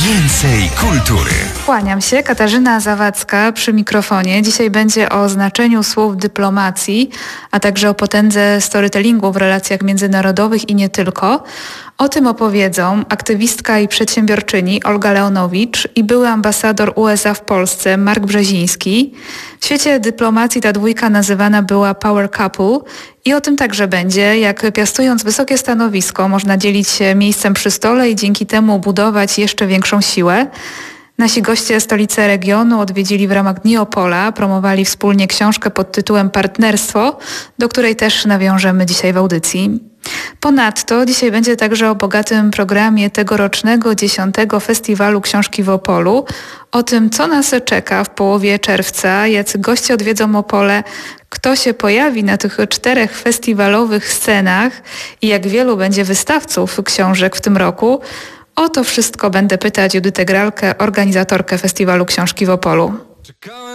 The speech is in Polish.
Więcej kultury. Kłaniam się, Katarzyna Zawadzka przy mikrofonie. Dzisiaj będzie o znaczeniu słów dyplomacji, a także o potędze storytellingu w relacjach międzynarodowych i nie tylko. O tym opowiedzą aktywistka i przedsiębiorczyni Olga Leonowicz i były ambasador USA w Polsce Mark Brzeziński. W świecie dyplomacji ta dwójka nazywana była power couple i o tym także będzie, jak piastując wysokie stanowisko można dzielić się miejscem przy stole i dzięki temu budować jeszcze większą siłę. Nasi goście stolicę regionu odwiedzili w ramach Dni Opola, promowali wspólnie książkę pod tytułem Partnerstwo, do której też nawiążemy dzisiaj w audycji. Ponadto dzisiaj będzie także o bogatym programie tegorocznego 10. Festiwalu Książki w Opolu, o tym, co nas czeka w połowie czerwca, jacy goście odwiedzą Opole, kto się pojawi na tych 4 festiwalowych scenach i jak wielu będzie wystawców książek w tym roku. O to wszystko będę pytać Judytę Gralkę, organizatorkę Festiwalu Książki w Opolu.